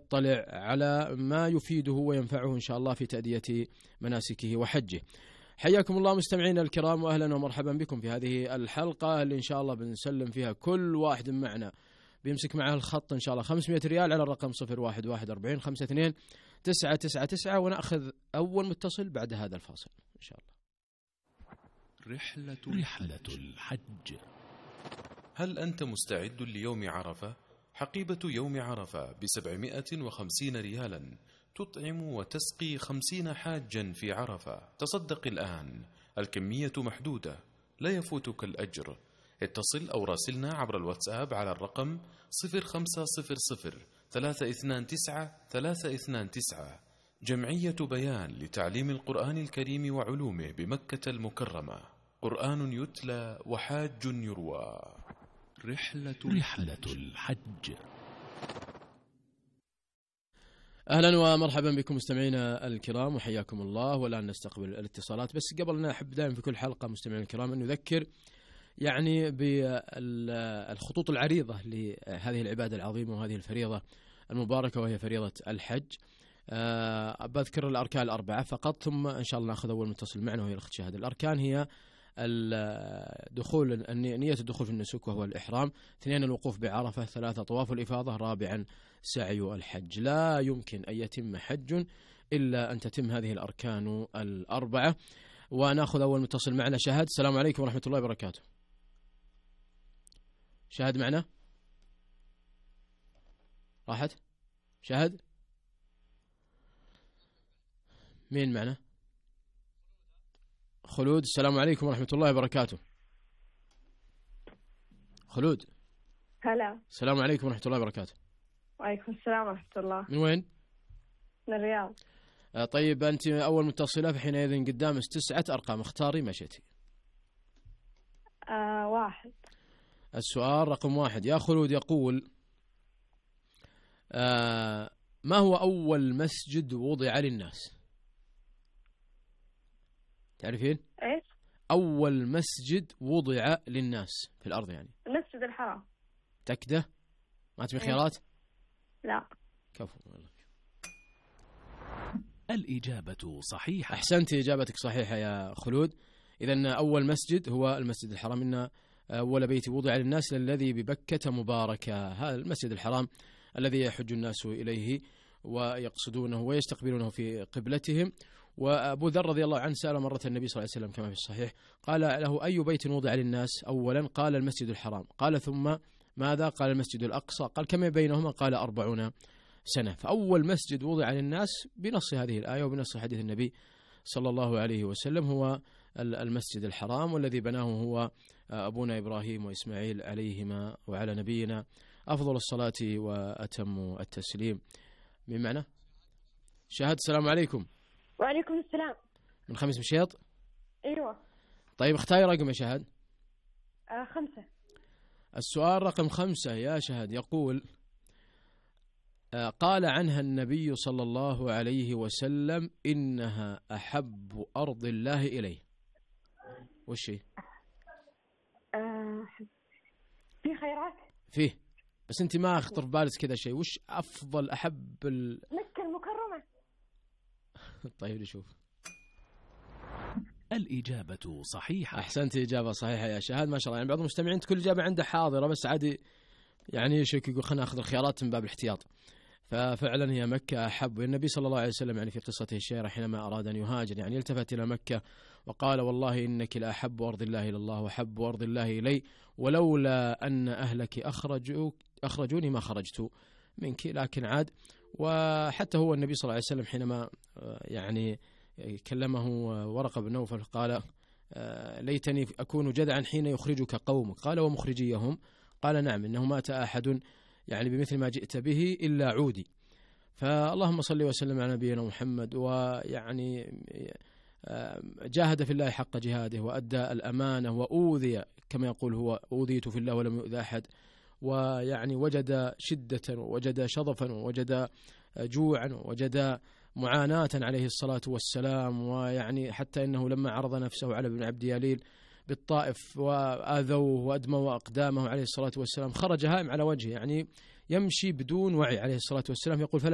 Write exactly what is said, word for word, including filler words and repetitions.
يطلع على ما يفيده وينفعه إن شاء الله في تأدية مناسكه وحجه. حياكم الله مستمعينا الكرام، وأهلا ومرحبا بكم في هذه الحلقة اللي إن شاء الله بنسلم فيها كل واحد معنا بيمسك معه الخط إن شاء الله خمسمائة ريال على الرقم صفر واحد واحد أربعين خمسة اثنين تسعة تسعة تسعة، ونأخذ أول متصل بعد هذا الفاصل إن شاء الله. رحلة رحلة الحج. هل أنت مستعد ليوم عرفة؟ حقيبة يوم عرفة بسبعمائة وخمسين ريالا تطعم وتسقي خمسين حاجا في عرفة. تصدق الآن، الكمية محدودة، لا يفوتك الأجر. اتصل أو راسلنا عبر الواتساب على الرقم صفر خمسة صفر صفر ثلاثة اثنان تسعة ثلاثة اثنان تسعة. جمعية بيان لتعليم القرآن الكريم وعلومه بمكة المكرمة. قرآن يتلى وحاج يروى. رحلة رحلة الحج. أهلا ومرحبا بكم مستمعينا الكرام وحياكم الله. والآن نستقبل الاتصالات، بس قبل أن أحب دائما في كل حلقة مستمعينا الكرام أن نذكر يعني بالخطوط العريضة لهذه العبادة العظيمة وهذه الفريضة المباركة وهي فريضة الحج. أه بذكر الأركان الأربعة فقط، ثم إن شاء الله نأخذ أول متصل معنا وهي الأخت شهادة. الأركان هي الدخول، نية الدخول في النسك وهو الإحرام، اثنين الوقوف بعرفة، ثلاثة طواف الإفاضة، رابعا سعي الحج. لا يمكن أن يتم حج إلا أن تتم هذه الأركان الأربعة. ونأخذ أول متصل معنا. شهاد، السلام عليكم ورحمة الله وبركاته. شهاد معنا؟ راحت؟ شهاد؟ مين معنا؟ خلود، السلام عليكم ورحمة الله وبركاته. خلود. هلا. السلام عليكم ورحمة الله وبركاته. وعليكم السلام ورحمة الله. من وين؟ من الرياض. آه طيب، أنت أول متصلة، فحينئذ قدامك تسعة أرقام، اختاري ما شئتي. آه واحد. السؤال رقم واحد يا خلود يقول آه ما هو أول مسجد وضع للناس؟ تعرفين؟ ايش؟ أول مسجد وضع للناس في الأرض يعني. المسجد الحرام. تأكده؟ ما تبي خيارات؟ لا. كفو والله. الإجابة صحيحة. أحسنت، إجابتك صحيحة يا خلود. إذن أول مسجد هو المسجد الحرام. إن أول بيت وضع للناس الذي ببكة مباركة، هذا المسجد الحرام الذي يحج الناس إليه ويقصدونه ويستقبلونه في قبلتهم. وأبو ذر رضي الله عنه سأل مرة النبي صلى الله عليه وسلم كما في الصحيح، قال له أي بيت وضع للناس أولا؟ قال المسجد الحرام. قال ثم ماذا؟ قال المسجد الأقصى. قال كم بينهما؟ قال أربعون سنة. فأول مسجد وضع للناس بنص هذه الآية وبنص حديث النبي صلى الله عليه وسلم هو المسجد الحرام، والذي بناه هو أبونا إبراهيم وإسماعيل عليهما وعلى نبينا أفضل الصلاة وأتم التسليم. من معنى؟ شهد، السلام عليكم. وعليكم السلام. من خمس مشيط؟ ايوه. طيب اختاري رقم يا شهد. آه خمسة. السؤال رقم خمسة يا شهد يقول آه قال عنها النبي صلى الله عليه وسلم إنها أحب أرض الله إليه. وش هي؟ آه في خيرات؟ فيه، بس انت ما اخطر في بالك كذا شيء. وش أفضل أحب ال... مكة المكرمة. طيب نشوف. الإجابة صحيحة. أحسنت، إجابة صحيحة يا شهاد، ما شاء الله. يعني بعض المستمعين كل إجابة عنده حاضرة، بس عادي يعني يشك يقول خلنا نأخذ الخيارات من باب الاحتياط. ففعلا هي مكة أحب. والنبي صلى الله عليه وسلم يعني في قصته الشهيرة حينما أراد أن يهاجر يعني التفت إلى مكة وقال والله إنك لأحب أرض الله إلى الله وأحب أرض الله إلي، ولولا أن أهلك أخرجوا أخرجوني ما خرجت منك. لكن عاد. وحتى هو النبي صلى الله عليه وسلم حينما يعني كلمه ورقة بن نوفل قال ليتني أكون جدعا حين يخرجك قومك. قال ومخرجيهم؟ قال نعم، إنه مات أحد يعني بمثل ما جئت به إلا عودي. فاللهم صل وسلم على نبينا محمد. ويعني جاهد في الله حق جهاده وأدى الأمانة وأوذي كما يقول هو أوذيت في الله ولم يؤذى أحد. ويعني وجد شدة ووجد شظفا ووجد جوعا ووجد معاناة عليه الصلاة والسلام. ويعني حتى إنه لما عرض نفسه على ابن عبد يليل بالطائف وآذوه وأدموا أقدامه عليه الصلاة والسلام خرج هائم على وجهه، يعني يمشي بدون وعي عليه الصلاة والسلام. يقول فلم